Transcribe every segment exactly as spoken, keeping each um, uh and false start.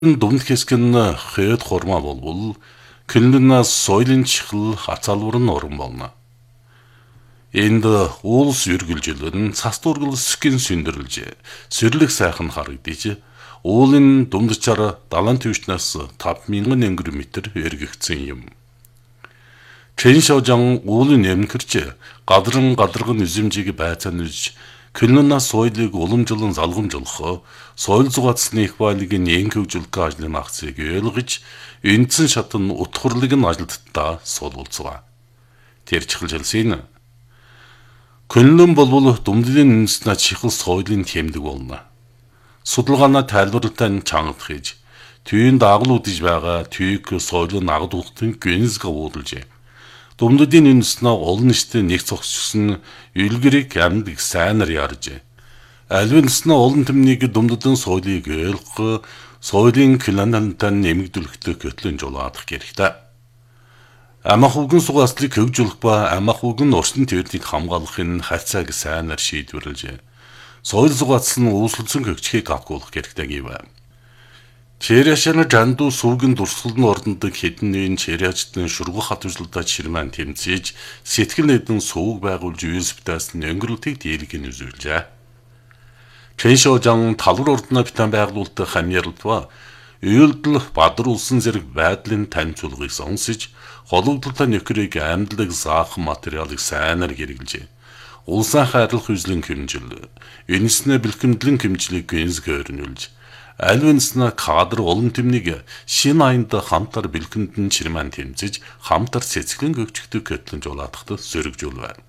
Дүнд хэсгэн хэд хурмаа болбол күнлэнээс соёлын чихэл хацалвар нь орон болно. Энд уулс үргэлжилэн цас дургал скин сүндэрлж сэрлэг сайхан харагдаж уулын дундчаар далайн түвшнээс тавд мянган км эргэгдсэн юм. Чэн шожон уулын эмгэрч гадран гадарган үзэмжийг байцаанж күнлэнээс соёлыг уламжлан залгамжлох соёл зугаацны их байлыгийн нэнхөвжүүлэх ажлын акцийг ойлгож эндсэн шатн утгурлыг нь ажилтдаа суулгацгаа. Тэр чихэлжэлсэн. Күнлэн болвол дүмдлийн үндэснэ чихэл соёлын тэмдэг болно. Судалгаанаа тайлбарлалтаа чангах хийж түйн дагал үдэж байгаа түйг соёлын нагдуултын генезг уулжээ. Дүмдлийн үндэснэ олон нийтэд нэг цогцсон үлгэрийг амьд сайнаар ярьж. Альвинснэ олон төмнийг дүмдлийн соёлыг ойлгох, соёлын кланантан нэмэгдүүлэхтэй көтлөн жолоодох хэрэгтэй. Амах үгэн сугааслыг хөгжүүлэх ба амах үгэн орчин төвлийг хамгаалахын харьцааг сайнаар шийдвэрлэж, соёл зугаацлан үүсэлцэн хөгжихийг авгуулах хэрэгтэй гэв. Черяшаны жанду сүүгэн дурсгалны ордондог хэдэн нэгэн черячдын шургах хатвжлалтад ширман тэмцээж сэтгэл нэдэн сүүг байгуулж юуспитаас өнгөрөлтийг дийлгэн үзүүлжээ. Чэншожан талвар ордноо битэн байгуулалтын хамьярлтва үйлдэл бадар улсын зэрэг байдлын таньцуулгыг сонсож хологдолтой нөхрийг амьдлаг заах материалыг сайнаар хэрэглэжээ. Улсын хайрлах үзлэн хэмжил, энэснэ бэлхэмдлэн хэмжлийг гэнзг өрнүүлж, альвинснэ кадр олон тэмнийг шин аянд хамтар бэлхэндэн чирман тэмцэж хамтар цэцгэлэн гөвчгдөг көтлөн жолоодоход сөрөгжүүлвэ.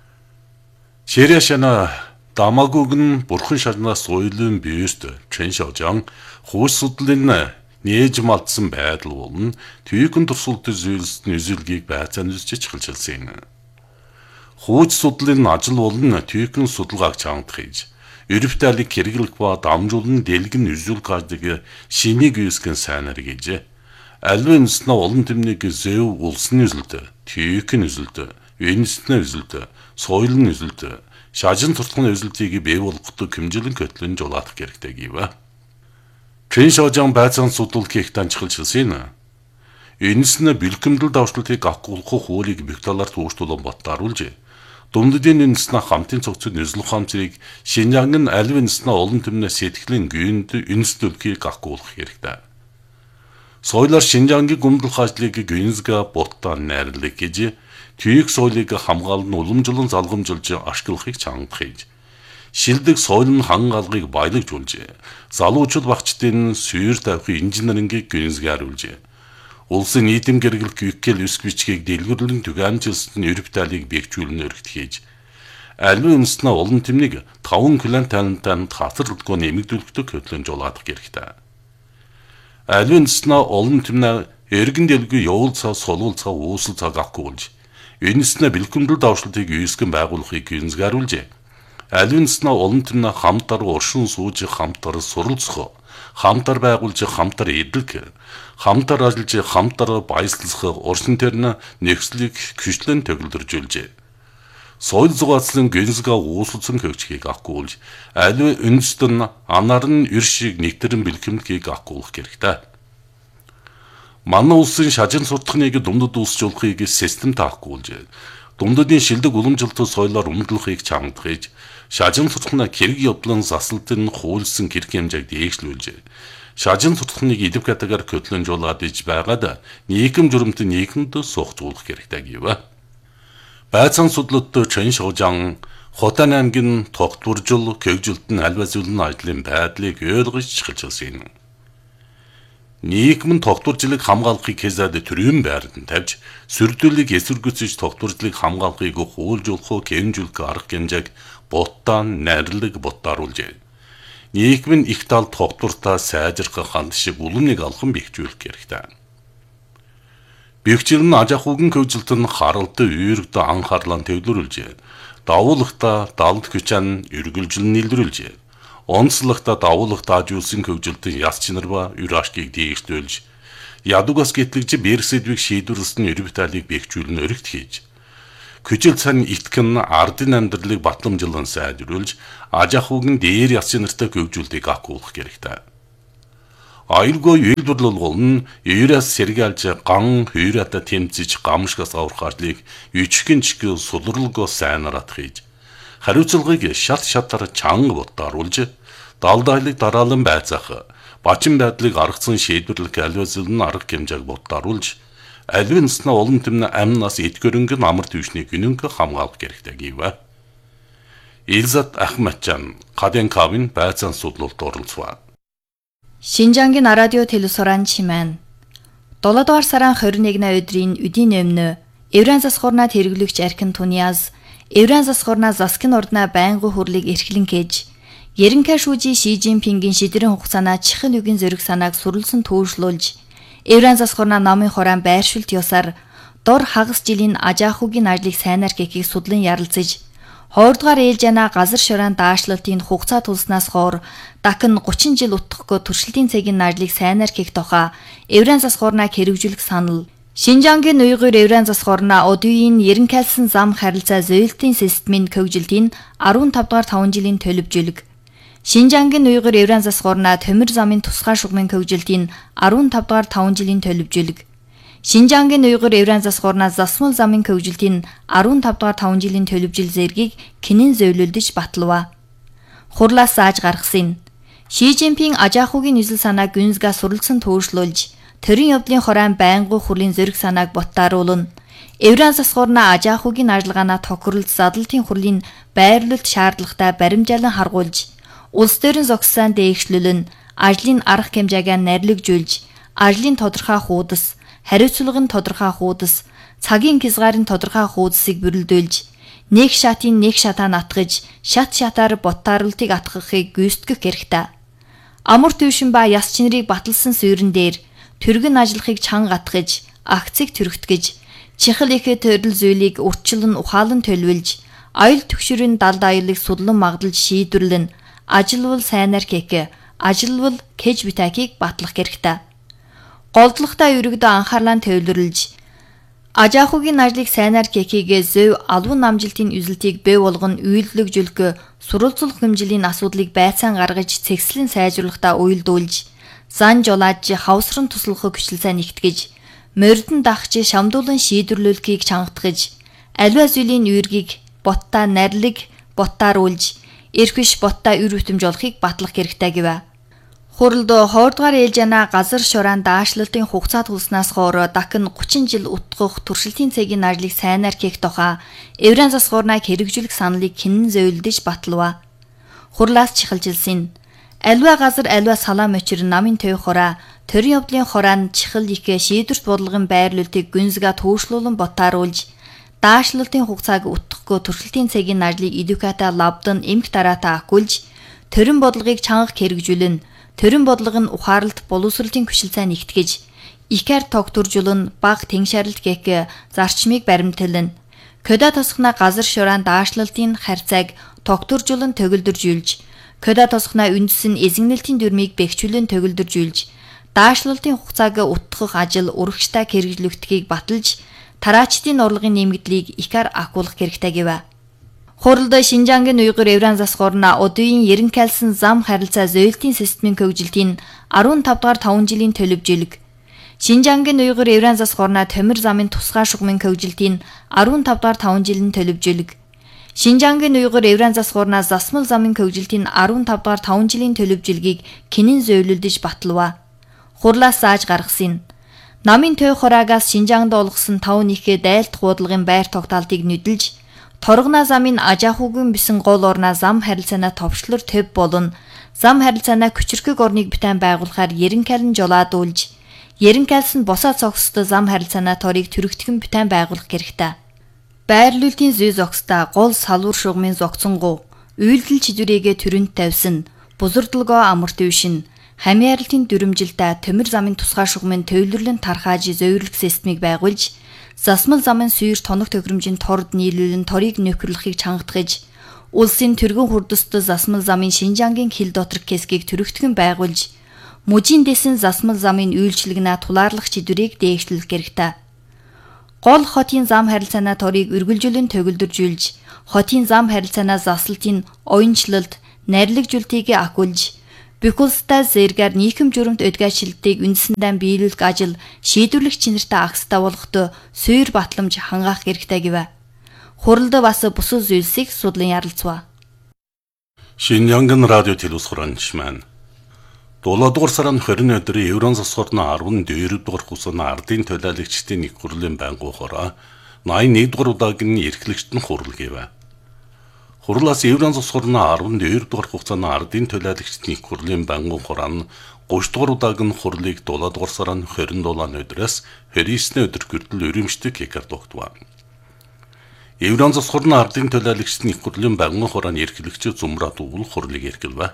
Черяшана дамагуг нь бурхан шарнаас соёлын бюст Чэншожан хүйс судлалын нээж малтсан байдал болон түйхэн туршилт зүйлсийн үзүүлгийг байцаан үзэж чихэлжэлсэн. Хүйс судлалын ажил болон түйхэн судалгааг чангах хийж Ерөвталыг хэрэглэх ба дамжуулан дэлгэн үзүүлэх ажлыг шинийг үүсгэн сайнаар гэж. Альвинснэ олон тэмнийг зэв улсын үзэлт, түйхэн үзэлт, энэснэ үзэлт, соёлын үзэлт, шажин туртганы үзэлтийг бий болгодог хэмжлэн көтлөн жолоодох хэрэгтэй гэв. Чэншожан байцаан судалт хийх танчилжсэн. Энэснэ бэлхэмдэл давшлтыг авахгүйх хуулийг бигталаар туушдулан боттааруулж, Дүмдлийн үндэснэ хамтын цогцод нөлөөлөх хамтрыг Шинжаан альвинснэ олон төмнөөс сэтгэлийн гүйнд үндэслэлхийг авахгүйх хэрэгтэй. Соёлоор Шинжаангийн гүмдэлх ажлыг гүйнзга боттоо найрлах гэж түйг соёлыг хамгаалан уламжлан залгамжилж ашиглахыг чангах хийж. Шилдэг соёлын хангалгыг баялагжуулж, залуучууд багчдын сүйр тавихын инженерингийг гүйнзгааруулж, улсын нийтэм гэргэлт гүйкэл үсг бичгийг дэлгүрлэн түгээмжилсэн Ерөвталыг бэхжүүлэн өргөт хийж, альвин үндэснэ олон тэмнийг таван клан талантанд хатарлалгүй нэмэгдүүлэхтэй хөтлөн жолоодох хэрэгтэй. Альвин үндэснэ олон тэмнээ эргэн дэлгүй явуул цаа солуул цаа уусал цааг авахгүйж, энэснэ бэлхэмдэл давшлтыг үүсгэн байгуулахыг гэнзгааруулж, альвин үндэснэ олон тэмнээ хамтар уршин сууж хамтар суралцах, хамтар байгуулж хамтар эдлэг, хамтар ажиллаж хамтар баяслах урсан тэрнэ нэгслийг хүчлэн төгөлдржүүлжээ. Соёл зугаацлын гэнзга уусалсан хөгжихийг авахгүйж, альвин үндэстэн анаар нь иршиг нэгтрэн бэлхэмдлийг авахгүйх хэрэгтэй. Манай улсын шажин суртахныг дундад үүсжүүлэхийг системд авахгүйж, дундадын шилдэг уламжлалт соёлоор өмдлөхийг чангах хийж, шажин суртахнаа хэрэг явдлан засалтын хуулсан хэрэг хэмжээг дээшлүүлж, шажин суртахныг идэв катагаар көтлөн жолоод иж байгаад нийгэм журамт нийгэмд суугцуулах хэрэгтэй гэв. Байцаан судлалт Чэншожан Хотан аймгийн тогтворжил хөгжилтөн альвазуулны ажлын байдлыг ойлгож чихэлжсэн. Нийгэм тогтворжлыг хамгаалахыг хэзээд төрийн байранд тавьж, сүрдүүлийг эсвэргүүцэж тогтворжлыг хамгаалахыг хуулжуулах, хэмжүүлэх арга хэмжээг боттаан найрлаг боттааруулжээ. Нийгэм нь их тал тогтвортой сайжрах ханд шиг улмыг алхан бэхжүүлэх хэрэгтэй. Бэхжил нь аж ахуйн хөгжилт нь харалт үйрэгт анхаарлаа төвлөрүүлж, давуулагта далд хүчэн эргэлжлэн илрүүлж, онцлогта давуулагт аж улсын хөгжилтийн яс чинар ба үр ашгийг дээшлүүлж, ядугас гэтлэгж бэрсэдвийг шийдвэрлсэн Ерөвталыг бэхжүүлэн өргөт хийж, Күжил цан итгэн ардын амьдралыг батламжлан сайжруулж, аж ахуйн дээр яс чинартай хөгжүүлэлтийг авахгүйх хэрэгтэй. Аюулгүй үйлдвэрлэл нь еврейс сэргээлж ган хүйрата тэмцэж гамшгаас аврахарлыг үчгэн чиг сулралгоо сайнараат хийж хариуцлагыг шат шатар чанга ботааруулж далдайлыг дараалан байцаах бачин байдлыг аргацсан шийдвэрлэх алвэзэлн арга хэмжээг ботааруулж алвинсна олон тэмнэ амнаас эдгөрөнгөн амар төвшний гүнэнг хамгаалах хэрэгтэй гэв. Илзат Ахмаджан Каденкавын байцаан судлалд оролцов. Шинжангийн радио телевизоран чимэн долоо дугаар сарын хорин нэгний өдрийн үдийн өмнө Еврейн засгуурнаад хэрэглэгч Аркин Туниаз Еврейн засгуурнаа заскин орднаа байнгын хурлыг эрхлэн кэж Ерөнхий шүүжи Ши Жинпингийн шидрийн хугацаанаа чихэл үгийн зэрэг санааг сүрлсэн төвшлүүлж Еврейн засгуурнаа намын хураан байршилт ёсаар дор хагас жилийн ажаахугийн ажлыг сайнаар гэхийг судлан ярилцаж хоёрдугаар ээлжэна газар шураан даашлалтын хугацаа тулснаас хоор дахин гучин жил утгахгүй туршилтын цагийн ажлыг сайнаар хийх тухай Еврейн засгуурнаа хэрэгжүүлэх санал Шинжангийн уйгур Еврейн засгуурнаа одын ерөнхийлсэн зам харилцаа зөөлтийн системийн хөгжилтийн арван тав дугаар таван жилийн төлөвжүүлэг Шинжангийн уйгур Еврейн засгуурнаа төмөр замын тусгай шугамын хөгжилтийн арван тав дугаар таван жилийн төлөвжүүлэг Шинжангийн уйгур Еврейн засгуурнаа засмал замын хөгжилтийн арван тав дугаар таван жилийн төлөвжил зэргийг кинэн зөвлөлдөж батлав. Хурлаас зааж гаргасан. Ши Жинпин ажаахугийн нийслэл санааг гүнзгээ суралцсан төвшлүүлж, төрийн явдлын хорайн байнгын хурлын зэрэг санааг боттааруулна. Еврейн засгуурнаа ажаахугийн ажиллагаанаа тохируулж задлалтын хурлын байрлалт шаардлагатай баримжаалан харгуулж, улс төрийн зогссон дээгшлүүлэн, ажлын арга хэмжээгээ нарилгжуулж, ажлын тодорхой хуудас хариуцлагын тодорхой хуудас, цагийн хязгаарын тодорхой хуудасыг бүрэлдүүлж, нэг шатын нэг шатаа натгаж, шат шатаар боттааруултыг атгахыг гүйцэтгэх хэрэгтэй. Амар төвшин ба яс чинрийг баталсан суурин дээр түргэн ажиллахыг чанга атгаж, акцийг түргэтгэж, чихэл ихэ төрөл зүйлийг урьдчилан ухаалан төлөвлөж, аюул түгшрийн далд аюулыг судлан магдалж шийдвэрлэн, ажилвал сайнаар кек, ажилвал кэж битакийг батлах хэрэгтэй. Голдлогтой өргөдөө анхаарлаа төвлөрлж ажаахугийн ажлыг сайнаар гэхийгээ зөв албан намжилтын үзэлтийг бий болгон үйлдвэрлэгжүүлэх сурвалжлах хэмжээлийн асуудлыг байцаан гаргаж цэгцлэн сайжруулахдаа уйлдуулж зан жолааж хавсран туслахыг хүчлээ нэгтгэж мордон дагч шамдуулан шийдвэрлүүлэхийг чангатгаж аливаа зүйлийн үүргийг боттаа нарилэг боттааруулж эрхвиш боттаа үр бүтэмжүүлэхийг батлах хэрэгтэй гэв. Хуралд хоёрдугаар ээлжэна газар шураан даашлалтын хугацаа тулснаас хоор дахин гучин жил утгах туршилтын цагийн ажлыг сайнаар хийх тухай Еврейн засгуурнааг хэрэгжүүлэх саналыг кинэн зөвлөдөж батлав. Хурлаас чихэлжилсэн. Аливаа газар аливаа салаа мочир намын төв хураа, төрийн явдлын хураан чихэл ихэ шийдвэрт бодлогын байрлуултыг гүнзгээ төвшлүүлэн ботааруулж, даашлалтын хугацааг утгахгүй туршилтын цагийн ажлыг эдуката лабдан эмх дараатаа акуулж, төрийн бодлогыг чанга хэрэгжүүлэн төрийн бодлого нь ухаарлт боловсролын хүчилцээ нэгтгэж, ихэр тогтворжуулан баг тэншарлт гэх зарчмыг баримтлан, кода тосхна газар шураан даашлалтын харьцааг тогтворжуулан төгөлдөржүүлж, кода тосхна үндэс нь эзэгнэлтийн дүрмийг бэхжүүлэн төгөлдөржүүлж, даашлалтын хугацааг утгах ажил урагштай хэрэгжүүлэгдэхийг баталж, тараачдын орлогын нэмэгдлийг ихэр акуулах хэрэгтэй гэв. Хуралд Шинжангийн уйгур Еврейн засгуурнаа одын ерөнхийлсэн зам харилцаа зөөлтийн системийн хөгжилтийн арван тав дугаар таван жилийн төлөвжүүлэг Шинжангийн уйгур Еврейн засгуурнаа төмөр замын тусгай шугамын хөгжилтийн арван тав дугаар таван жилийн төлөвжүүлэг Шинжангийн уйгур Еврейн засгуурнаа засмал замын хөгжилтийн арван тав дугаар таван жилийн төлөвжүүлгийг кинэн зөвлөлдөж батлав. Хурлаас зааж гаргасан. Намын төв хураагаас Шинжаанд олгосон тав нэхэ дайлт хуудлагын байр тогтоолтыг нүдэлж Торгона замын ажаахугийн бисэн гол орноо зам харилцаанаа товчлор төв болон зам харилцаанаа күчрхэг орныг битэн байгуулахаар ерөнхийлэн жолоодуулж, ерөнхийлсэн босоо цогцтой зам харилцаанаа торыг түрэгтгэн битэн байгуулах хэрэгтэй. Байрлуултын зүй зогстой гол салуур шугамын зогцонгуу, үйлдэл чидүрээгээ төрөнд тавьсан, бузардалгоо амар төвшин, хамьяаралтын дүрмжилтэй төмөр замын тусгай шугамын төвлөрлөн тархааж зөөвөрлөх системийг байгуулж, засмал замын сүйр тоног төгрөмжийн торд нийлүүлэн торыг нөхөрлөхийг чангатгаж, улсын тэргүүн хурдастай засмал замын Шинжангийн хил дотор хэсгийг түрэгтгэн байгуулж, мужийн дэсэн засмал замын үйлчлэгнээ тулаарлах чидүрийг дээшлүүлэх хэрэгтэй. Гол хотын зам харилцаанаа торыг үргэлжлүүлэн төгөлдөржүүлж, хотын зам харилцаанаа заслалтын оюунчлалд, нарилгжуултыг акуулж, Бүх улстай зэргээр нийгэм журамт өдгөөчлөлтийг үндсэндээ биелүүлэх ажил шийдвэрлэх чинэртэй агстай болгоход суур батламж хангаах хэрэгтэй гэв. Хуралд бас бусад зүйлсийг судлан ярилцв. Шинжангийн радио телевиз хураанч маань долоодугаар сарын хорин өдөр Еврон засварны арван дөрөвдүгээр хусны ардын төлөөлөгчдийн нэг хурлын байнгын хороо найман нэгдүгээр удаагийн эрхлэгчдэн хурал гэв. Хурлаас Еврон засварны арван дөрөвдүгээр хугацааны ардын төлөөлөгчдийн нэг хурлын байнгын хороо нь гурав дахь удаагийн хурлыг долоодугаар сарын хорин дулааны өдрөөс хорин есний өдөр хүртэл өрөмжтэй кекар тогтвоо. Еврон засварны ардын төлөөлөгчдийн нэг хурлын байнгын хорооны эрхлэгч Зумрад уул хурлыг эрхэлв.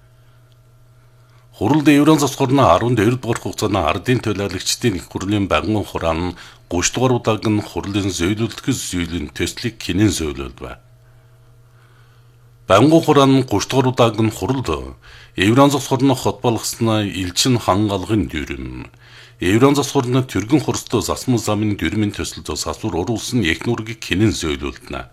Хуралд Еврон засварны арван дөрөвдүгээр хугацааны ардын төлөөлөгчдийн нэг хурлын байнгын хороо нь гурав дахь удаагийн хурлын зөөлөлдөх зүйлийн төслийг хинэн зөөлөлдөв. Байнгын хороо нь гурав дахь удаагийн хуралд Еврон засварны хот болгосны элчин хангалгын дүрм, Еврон засварны түргэн хурцтой засмал замын дүрмийн төсөлд засвар уруулсан эхнүргийг хинэн зөөлөлдөнө.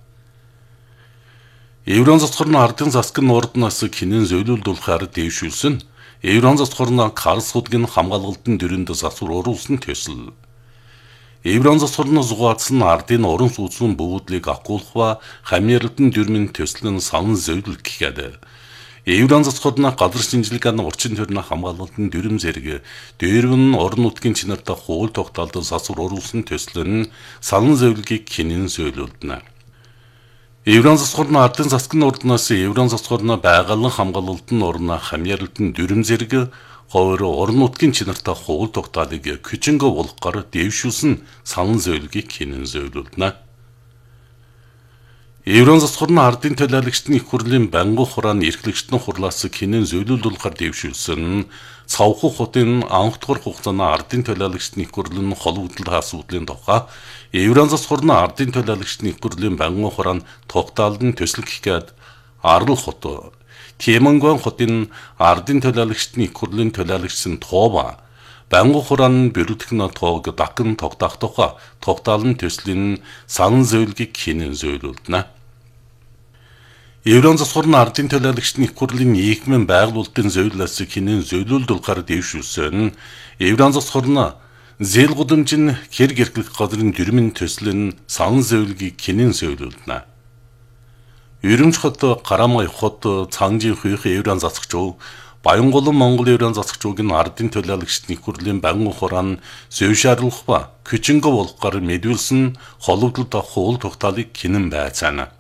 Еврон засварны ардын засгийн ордноос хинэн зөөлөлдүүлэхээр дэвшүүлсэн Еврон засварны Карлсрудгийн хамгаалалтын дүрэнд засвар уруулсан төсөл. Еврон засварны зугаацсан ардын уран сууцны буудлыг агуулах ба хамьярлалтын дүрмийн төслөн санал зөөлөх гэхэд Еврон засварны газар шинжилгээний орчин төрний хамгаалалтын дүрм зэрэг дээрвэн орон нутгийн чинартай хууль тогтоолд засвар уруулсан төслөн санал зөөлгийг хинэн зөөлөлдөнө. Еврон засварны ардын засгийн ордноос Еврон засварны байгалийн хамгаалалтын орны хамьярлалтын дүрм зэрэг хойр орон нутгийн чинартай хууль тогтоолыг хүчингө болгохоор дэвшүүлсэн санал зөөлгийг хинэн зөөлөлдөнө. Еврон засварны ардын төлөөлөгчдийн их хурлын байнгын хорооны эрхлэгчдийн хурлаас хинэн зөөлөлдүүлэхээр дэвшүүлсэн цавхуу хотын анх дахь хугацааны ардын төлөөлөгчдийн их хурлын холбогдол асуудлын тухай Еврон засварны ардын төлөөлөгчдийн их хурлын байнгын хорооны тогтоолын төсөл гэхэд Арал хот, Темэнгуан хотын ардын төлөөлөгчдийн их хурлын төлөөлөгчсөн Тооба байнгын хорооны бэрүүлэхнэ тоог дакн тогтоох тухай тогтоолын төслийн санал зөөлгийг хинэн зөөлөлдөнө. Еврон засварны ардын төлөөлөгчдийн их хурлын нийгмийн байгуулалтын зөөллөөс хинэн зөөлөлдүүлэхээр дэвшүүлсэн Еврон засварны зээл гудамжин хэрэг эрхлэх газрын дүрмийн төслийн санал зөөлгийг хинэн зөөлөлдөнө. Өрөмж хот, Карамай хот, Цанжийн хуйх Еврон засагчуу Баянголон Монгол Еврон засагчуугийн ардын төлөөлөгчдийн их хурлын байнгын хорооны зөвшөөрлөх ба хүчингө болгохоор мэдүүлсэн холбогдолтой хууль тогтоолыг хинэн байцаана.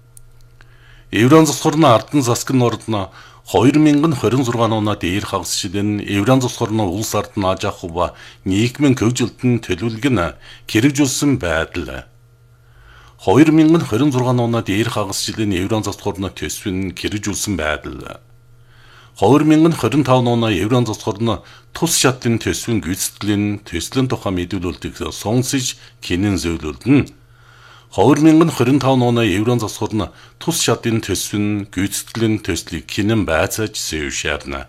Еврон засварны ардын засгийн ордно хоёр мянган хорин зургаан оноо дээр хагасчлан Еврон засварны улс ардын аж ахуй ба нийгмийн хөгжилтөнд төлөвлөг нь хэрэгжүүлсэн байдал. хоёр мянган хорин зургаан оноо дээр хагасчлан Еврон засварны төсвийн хэрэгжүүлсэн байдал. хоёр мянган хорин таван оноо Еврон засварны тус шатын төсвийн гүйцэтгэлийн төслийн тухай мэдүүлэлтийг сонсож хинэн зөөлөлдөнө. хоёр мянган хорин таван оноо Еврон засварны тус шатын төсвийн гүйцэтгэлийн төслийг хинэн байцааж зөвшөөрнө.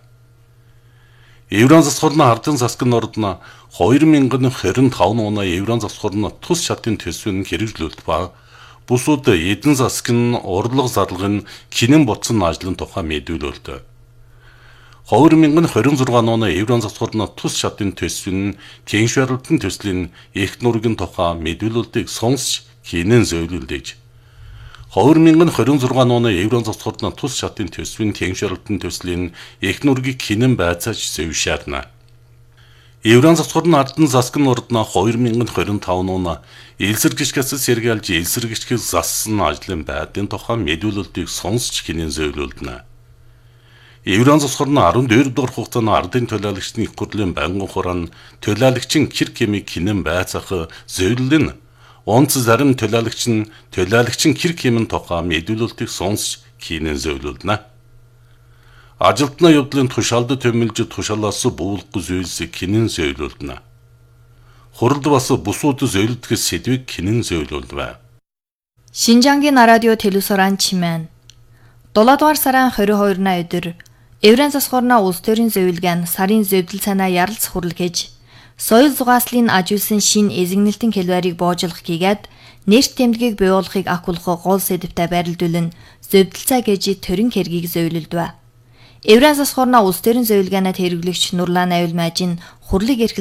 Еврон засварны ардын засгийн ордно хоёр мянган хорин таван оноо Еврон засварны тус шатын төсвийн хэрэгжүүлэлт ба бусад эдэн засгийн урлаг зарлагын хинэн ботсон ажлын тухай мэдүүлэлт. хоёр мянган хорин зургаан оноо Еврон засварны тус шатын төсвийн тэншвэрлэлтэн төслийн их нургийн тухай мэдүүлэлтийг сонсч хинэн зөөлөлдөж. хоёр мянган хорин зургаан оноо Еврон засварны тус шатын төсвийн тэншвэрлэлтэн төслийн их нургийг хинэн байцааж зөвшөөрнө. Еврон засварны ардын засгийн ордно хоёр мянган хорин таван оноо элсэргэгчээс сэргийлж элсэргэгчээс зассан ажлын байдлын тухай мэдүүлэлтийг сонсч хинэн зөөлөлдөнө. Еврон засварны арван дөрөвдүгээр хугацааны ардын төлөөлөгчдийн их хурлын байнгын хорооны төлөөлөгчийн хэр хэмийг хинэн байцаах зөөлөл нь онц зарим төлөөлөгч нь төлөөлөгчийн хэр хэмэн тухай мэдүүлэлтийг сонсч хинэн зөөлөлдөнө. Ажилтны явдлын тушаалд томилж тушаалаас буулгах зүйлсийг хинэн зөөлөлдөнө. Хуралд бас бусууд зөөлөлдөх сэдвийг хинэн зөөлөлдвэ. Шинжангийн радио телевиз хураан чимээн долоодугаар сарын хорин хоёрны өдөр Еврон засварны улс төрийн зөвлөгөө нь сарын зөвдөл цанаа яралцах хурал гэж соёл зугааслын ажуулсан шин эзэгнэлтэн хэлбэрийг боожлох хийгээд нэрт тэмдгийг буулгахыг агуулах гол сэдвтэй байрлуулан зөвдөл цай гэж төрийн хэргийг зөвлөлдвэ. Еврейн засгуурна улс төрийн зөвлөгөөнөд хэрэглэгч Нурлан Авилмажийн хурлыг